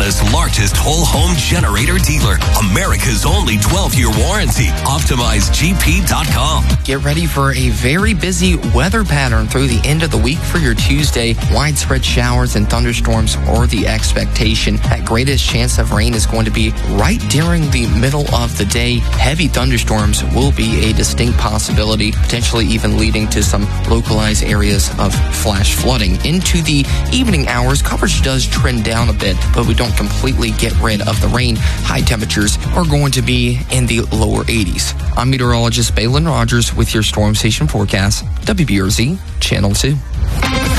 Canada's largest whole home generator dealer. America's only 12-year warranty. OptimizeGP.com. Get ready for a very busy weather pattern through the end of the week for your Tuesday. Widespread showers and thunderstorms are the expectation. That greatest chance of rain is going to be right during the middle of the day. Heavy thunderstorms will be a distinct possibility, potentially even leading to some localized areas of flash flooding. Into the evening hours, coverage does trend down a bit, but we don't completely get rid of the rain. High temperatures are going to be in the lower 80s. I'm meteorologist Balin Rogers with your Storm Station forecast, WBRZ Channel 2.